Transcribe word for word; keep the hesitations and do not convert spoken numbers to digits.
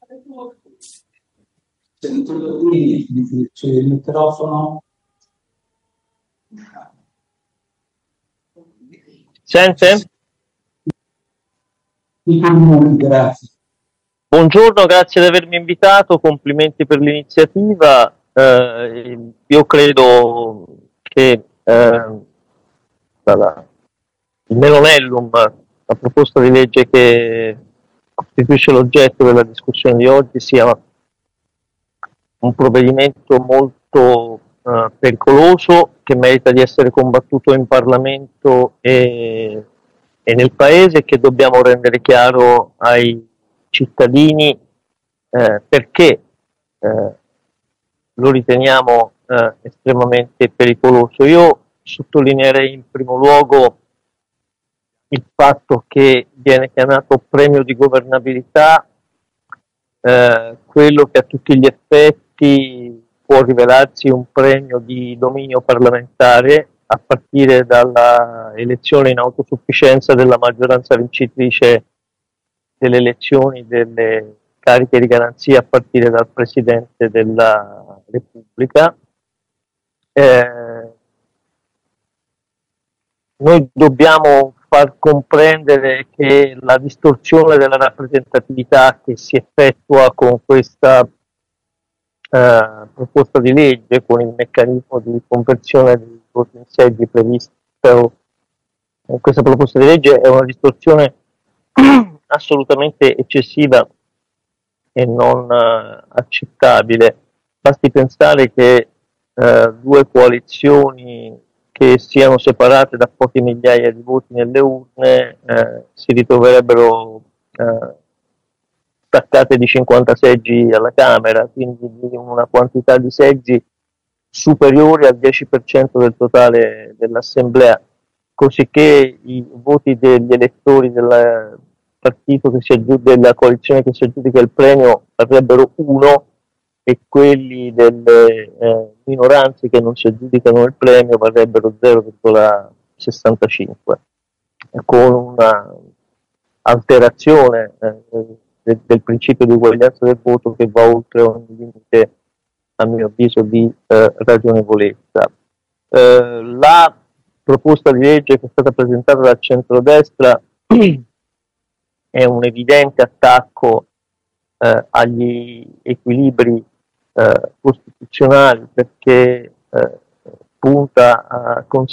Senatore Guidi, c'è il microfono. Sente? Grazie. Buongiorno, grazie di avermi invitato, complimenti per l'iniziativa. Eh, io credo che eh, la- il Melonellum, la proposta di legge che costituisce l'oggetto della discussione di oggi, sia un provvedimento molto eh, pericoloso, che merita di essere combattuto in Parlamento e, e nel Paese, e che dobbiamo rendere chiaro ai cittadini eh, perché eh, lo riteniamo eh, estremamente pericoloso. Io sottolineerei in primo luogo il fatto che viene chiamato premio di governabilità, eh, quello che a tutti gli effetti può rivelarsi un premio di dominio parlamentare, a partire dalla elezione in autosufficienza della maggioranza vincitrice delle elezioni delle cariche di garanzia a partire dal Presidente della Repubblica. Eh, noi dobbiamo far comprendere che la distorsione della rappresentatività che si effettua con questa eh, proposta di legge, con il meccanismo di conversione dei voti in seggi previsto in questa proposta di legge, è una distorsione assolutamente eccessiva e non eh, accettabile. Basti pensare che eh, due coalizioni che siano separate da poche migliaia di voti nelle urne eh, si ritroverebbero eh, staccate di cinquanta seggi alla Camera, quindi di una quantità di seggi superiore al dieci per cento del totale dell'Assemblea, cosicché i voti degli elettori del partito che si aggiudica, della coalizione che si aggiudica il premio varrebbero uno, e quelli delle eh, minoranze che non si aggiudicano il premio varrebbero zero virgola sessantacinque, con una alterazione eh, del, del principio di uguaglianza del voto che va oltre ogni limite, a mio avviso, di eh, ragionevolezza. Eh, la proposta di legge che è stata presentata dal centrodestra è un evidente attacco eh, agli equilibri eh, costituzionali, perché eh, punta a